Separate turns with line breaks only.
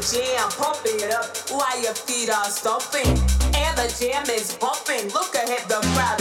jam, pump it up while your feet are stomping. And the jam is pumping. Look ahead, the crowd